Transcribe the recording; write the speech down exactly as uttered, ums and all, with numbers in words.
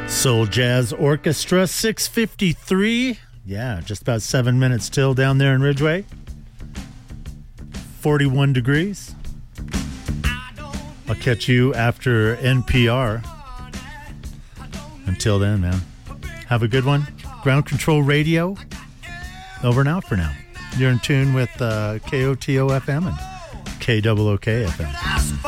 Soul Jazz Orchestra, six fifty-three. Yeah, just about seven minutes till down there in Ridgeway. forty-one degrees. I'll catch you after N P R. Until then, man, have a good one. Ground Control Radio, over and out for now. You're in tune with uh, K O T O F M and K O O K F M.